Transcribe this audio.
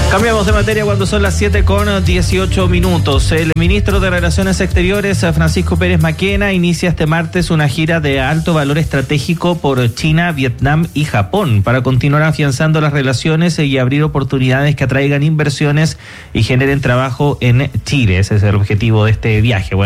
Cambiamos de materia cuando son las 7:18. El ministro de Relaciones Exteriores, Francisco Pérez Maquena, inicia este martes una gira de alto valor estratégico por China, Vietnam y Japón para continuar afianzando las relaciones y abrir oportunidades que atraigan inversiones y generen trabajo en Chile. Ese es el objetivo de este viaje. Bueno,